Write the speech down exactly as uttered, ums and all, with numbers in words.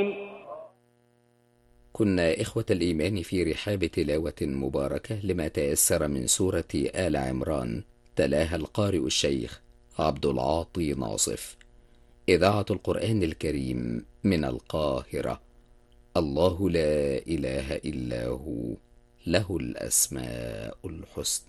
كنا إخوة الإيمان في رحاب تلاوة مباركة لما تيسر من سورة آل عمران، تلاها القارئ الشيخ عبد العاطي ناصف. إذاعة القرآن الكريم من القاهرة. الله لا إله إلا هو، له الأسماء الحسنى.